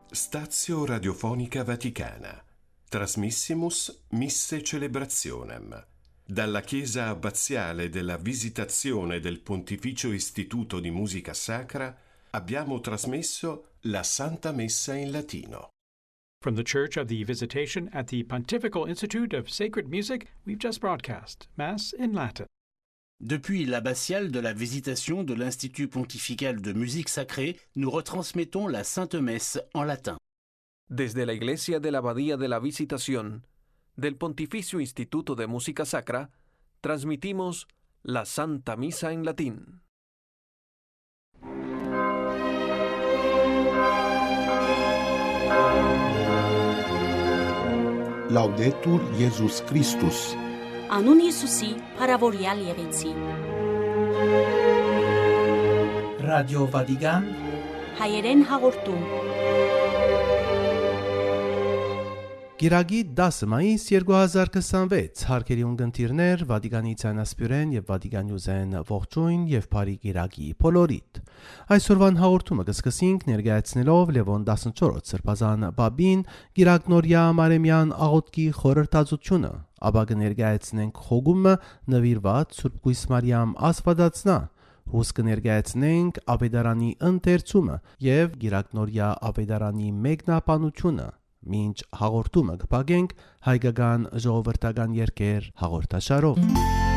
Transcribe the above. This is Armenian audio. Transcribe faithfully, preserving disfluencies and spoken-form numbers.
Stazio Radiofonica Vaticana. Trasmissimus Misse Celebrationem. Dalla Chiesa Abbaziale della Visitazione del Pontificio Istituto di Musica Sacra abbiamo trasmesso la Santa Messa in latino. From the Church of the Visitation at the Pontifical Institute of Sacred Music, we've just broadcast Mass in Latin. Depuis l'abbatiale de la Visitation de l'Institut pontifical de musique sacrée, nous retransmettons la Sainte Messe en latin. Desde la Iglesia de la Abadía de la Visitación del Pontificio Instituto de Música Sacra, transmitimos la Santa Misa en latín. Laudetur Jesus Christus. Anun Iisusi paravoria lieriți. Radio Vatican. Հայերեն հաղորդում։ Գիրագի դասը մայիս երկու հազար քսանվեց հարկերի ունգընտիրներ Վատիկանի ցանասպյուրեն եւ Վատիկանյուզեն ողջույն եւ բարի գիրագի բոլորիդ։ Այսօրվան հաղորդումը կսկսենք ներկայացնելով Լևոն տասնչորրորդ սրբազան բաբին Գիրագնորիա Մարեմյան աղոթքի խորհրդածությունը, ապա կներկայացնենք խոգումը նվիրված Սուրբ Գույս Մարիամ Աստվածածնա, հուս կներկայացնենք Աբեդարանի ընթերցումը եւ Գիրագնորիա Աբեդարանի մեկնաբանությունը։ Մինչ հաղորդումը կփակենք հայկական ժողովրդական երգեր հաղորդաշարով։